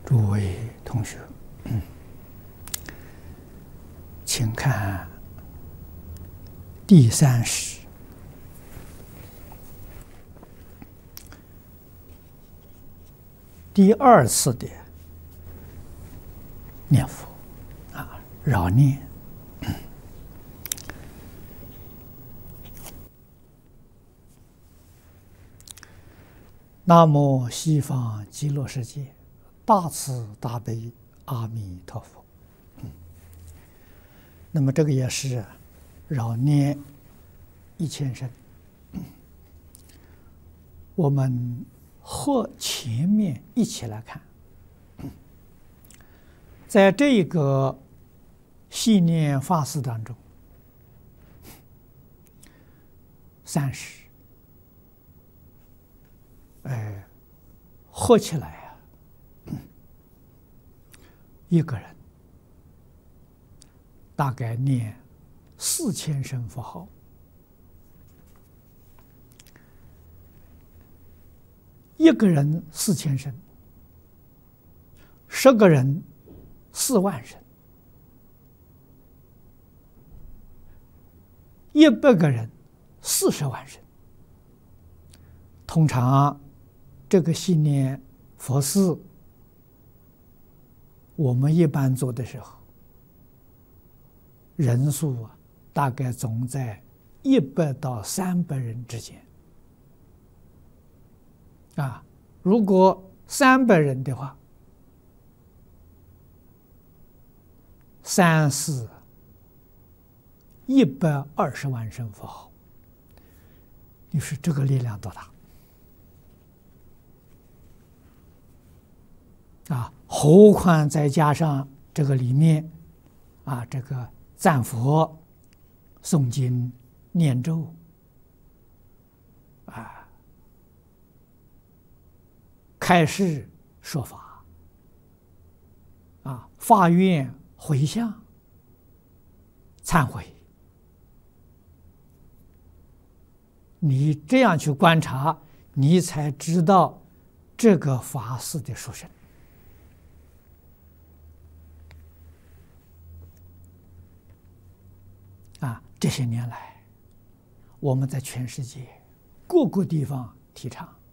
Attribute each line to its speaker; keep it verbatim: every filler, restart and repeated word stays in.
Speaker 1: 诸位同学，嗯，请看第三十第二次的念佛啊，绕念。南无西方极乐世界大慈大悲阿弥陀佛。嗯，那么这个也是绕念一千声。嗯，我们和前面一起来看，嗯，在这个系念法事当中，三十，哎，合起来啊，嗯，一个人大概念四千声佛号，一个人四千声，十个人四万声，一百个人四十万声。通常这个系念佛事，我们一般做的时候，人数啊，大概总在一百到三百人之间。啊，如果三百人的话，三四一百二十万声佛号，你说这个力量多大？啊，何况再加上这个里面啊，这个赞佛、诵经、念咒啊，开示说法啊，发愿回向、忏悔，你这样去观察，你才知道这个法事的殊胜。啊，这些年来，我们在全世界各个地方提倡